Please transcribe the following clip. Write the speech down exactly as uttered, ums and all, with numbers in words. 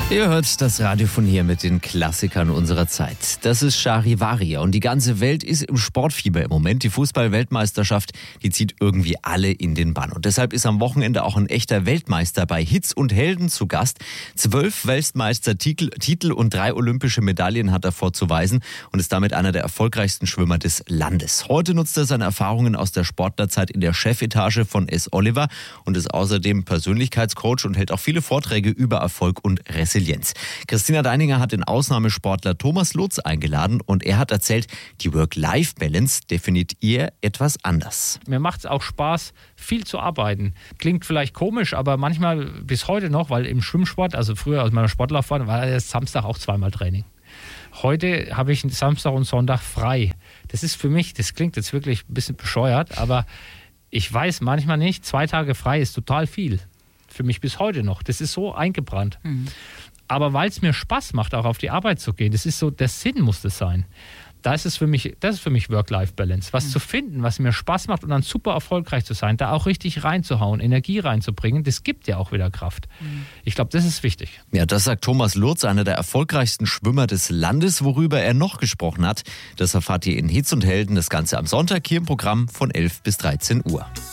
Ihr hört das Radio von hier mit den Klassikern unserer Zeit. Das ist Charivaria und die ganze Welt ist im Sportfieber im Moment. Die Fußball-Weltmeisterschaft, die zieht irgendwie alle in den Bann. Und deshalb ist am Wochenende auch ein echter Weltmeister bei Hits und Helden zu Gast. Zwölf Weltmeistertitel Titel und drei olympische Medaillen hat er vorzuweisen und ist damit einer der erfolgreichsten Schwimmer des Landes. Heute nutzt er seine Erfahrungen aus der Sportlerzeit in der Chefetage von S. Oliver und ist außerdem Persönlichkeitscoach und hält auch viele Vorträge über Erfolg und Resilienz. Christina Deininger hat den Ausnahmesportler Thomas Lutz eingeladen und er hat erzählt, die Work-Life-Balance definiert ihr etwas anders. Mir macht es auch Spaß, viel zu arbeiten. Klingt vielleicht komisch, aber manchmal bis heute noch, weil im Schwimmsport, also früher aus meiner Sportlaufbahn, war erst Samstag auch zweimal Training. Heute habe ich Samstag und Sonntag frei. Das ist für mich, das klingt jetzt wirklich ein bisschen bescheuert, aber ich weiß manchmal nicht, zwei Tage frei ist total viel. Für mich bis heute noch. Das ist so eingebrannt. Mhm. Aber weil es mir Spaß macht, auch auf die Arbeit zu gehen, das ist so, der Sinn muss das sein. Da ist es für mich, das ist für mich Work-Life-Balance. Was mhm. zu finden, was mir Spaß macht und dann super erfolgreich zu sein, da auch richtig reinzuhauen, Energie reinzubringen, das gibt ja auch wieder Kraft. Mhm. Ich glaube, das ist wichtig. Ja, das sagt Thomas Lutz, einer der erfolgreichsten Schwimmer des Landes. Worüber er noch gesprochen hat, das erfahrt ihr in Hits und Helden, das Ganze am Sonntag hier im Programm von elf bis dreizehn Uhr.